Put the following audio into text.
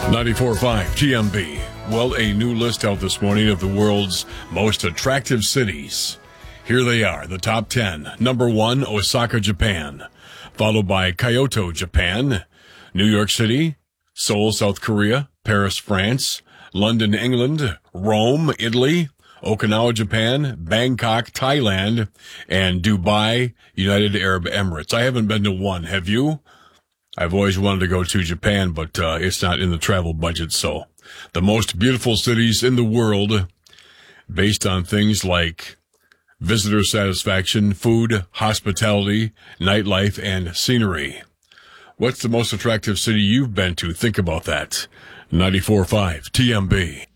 94.5 TMB. Well, a new list out this morning of the world's most attractive cities. Here they are, the top 10. Number 1, Osaka, Japan. Followed by Kyoto, Japan. New York City. Seoul, South Korea. Paris, France. London, England. Rome, Italy. Okinawa, Japan. Bangkok, Thailand. And Dubai, United Arab Emirates. I haven't been to one. Have you? I've always wanted to go to Japan, but it's not in the travel budget. So the most beautiful cities in the world based on things like visitor satisfaction, food, hospitality, nightlife, and scenery. What's the most attractive city you've been to? Think about that. 94.5 TMB.